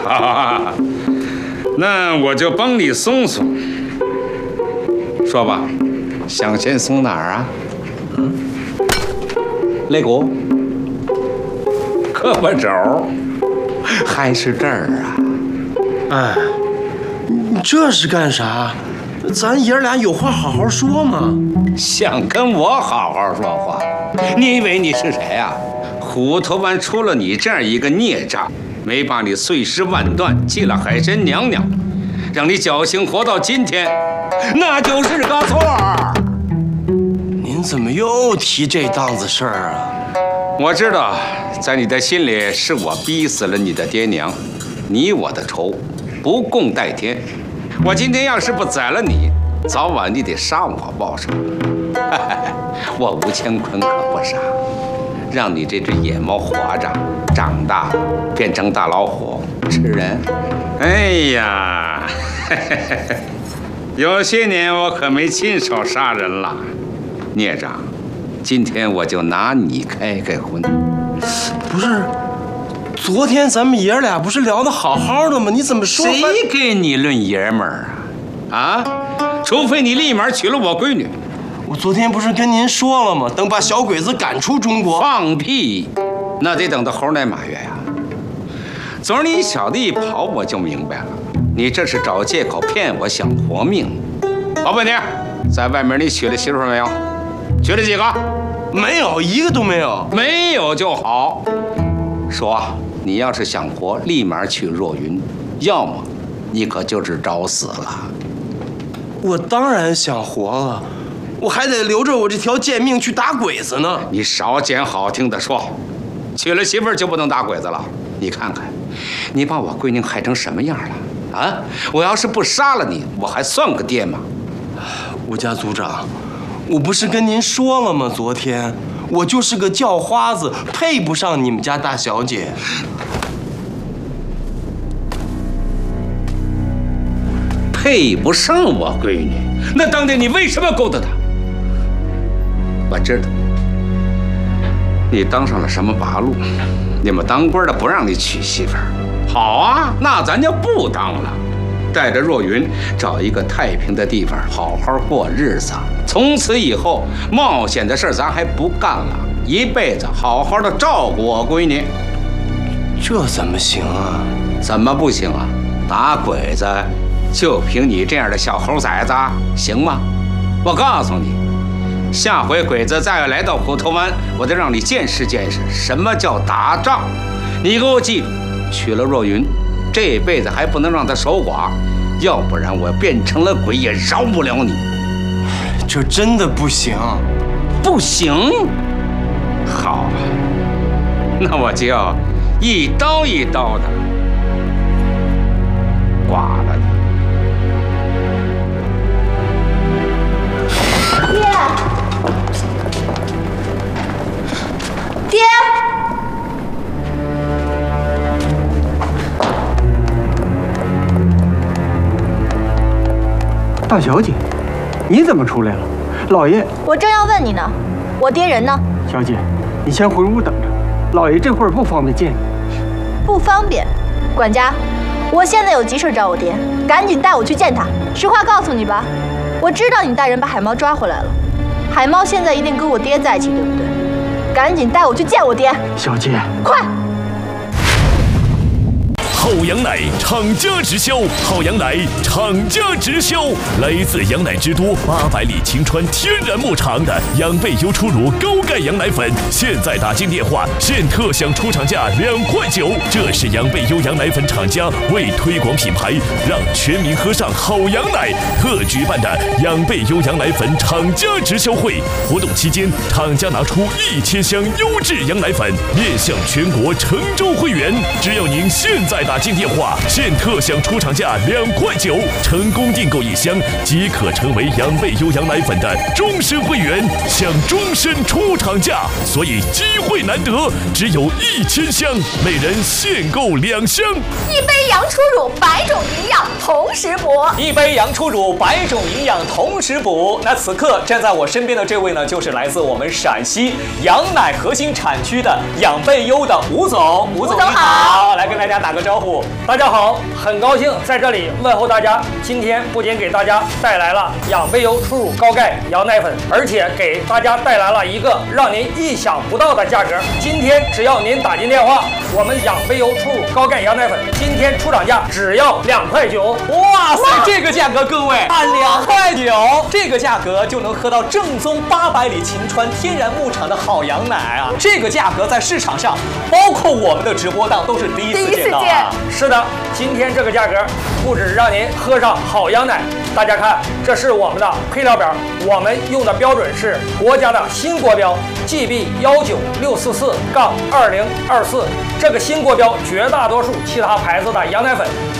好，那我就帮你送送。说吧，想先送哪儿啊？肋骨、胳膊肘，还是这儿啊？ 哎，你这是干啥？咱爷俩有话好好说嘛。 想跟我好好说话？你以为你是谁啊？虎头湾出了你这样一个孽障，没把你碎尸万段祭了海神娘娘，让你侥幸活到今天，那就是个错儿。 您怎么又提这档子事儿啊？ 我知道，在你的心里是我逼死了你的爹娘，你我的仇不共戴天。我今天要是不宰了你，早晚你得杀我报仇。我吴乾坤可不傻，让你这只野猫活着，长大变成大老虎吃人。哎呀，有些年我可没亲手杀人了，孽障。今天我就拿你开荤。 不是，昨天咱们爷俩不是聊得好好的吗？你怎么说？ 谁跟你论爷们儿啊？啊？除非你立马娶了我闺女。 我昨天不是跟您说了吗？等把小鬼子赶出中国。 放屁！那得等到猴年马月呀。昨儿你小子一跑，我就明白了，你这是找借口骗我，想活命。老板娘，在外面你娶了媳妇没有？娶了几个？ 没有，一个都没有。 没有就好。说，你要是想活，立马娶若云，要么你可就是找死了。 我当然想活了，我还得留着我这条贱命去打鬼子呢。 你少捡好听的说，娶了媳妇儿就不能打鬼子了？你看看，你把我闺女害成什么样了啊！我要是不杀了你，我还算个爹吗？ 吴家族长，我不是跟您说了吗？昨天我就是个叫花子，配不上你们家大小姐。 配不上我闺女，那当年你为什么勾搭她？我知道，你当上了什么八路，你们当官的不让你娶媳妇儿。好啊，那咱就不当了，带着若云找一个太平的地方好好过日子。从此以后，冒险的事咱还不干了，一辈子好好的照顾我闺女。 这怎么行啊？ 怎么不行啊？打鬼子就凭你这样的小猴崽子行吗？我告诉你，下回鬼子再要来到虎头湾，我得让你见识见识什么叫打仗。你给我记住，娶了若云，这辈子还不能让她守寡，要不然我变成了鬼也饶不了你。 这真的不行。 不行？好，那我就要一刀一刀的剐了你。 爹， 大小姐，你怎么出来了？老爷， 我正要问你呢，我爹人呢？ 小姐，你先回屋等着，老爷这会儿不方便见你。 不方便，管家，我现在有急事找我爹，赶紧带我去见他。实话告诉你吧，我知道你带人把海猫抓回来了，海猫现在一定跟我爹在一起，对不对？赶紧带我去见我爹。 小姐， 快！ 好羊奶厂家直销，好羊奶厂家直销，来自羊奶之都800里晴川天然牧场的养倍优初乳高钙羊奶粉，现在打进电话现特享出厂价2块9，这是养倍优羊奶粉厂家为推广品牌，让全民喝上好羊奶特举办的养倍优羊奶粉厂家直销会，活动期间厂家拿出1000箱优质羊奶粉面向全国诚州会员，只要您现在打进电话，现特享出厂价2块9，成功订购1箱即可成为养倍优羊奶粉的终身会员，享终身出厂价。所以机会难得，只有1000箱，每人限购2箱。 一杯羊初乳，100种营养同时补。 一杯羊初乳，100种营养同时补。那此刻站在我身边的这位呢，就是来自我们陕西羊奶核心产区的养倍优的吴总。吴总你好，来跟大家打个招呼。 户，大家好，很高兴在这里问候大家。今天不仅给大家带来了养贝优初乳高钙羊奶粉，而且给大家带来了一个让您意想不到的价格。今天只要您打进电话，我们养贝优初乳高钙羊奶粉今天出厂价只要2.9块。 哇塞，这个价格，各位按2.9块，这个价格就能喝到正宗800里秦川天然牧场的好羊奶啊！这个价格在市场上，包括我们的直播档都是第一次见到啊！ 是的，今天这个价格不止让您喝上好羊奶，大家看，这是我们的配料表，我们用的标准是国家的新国标 GB19644-2024，这个新国标绝大多数其他牌子的羊奶粉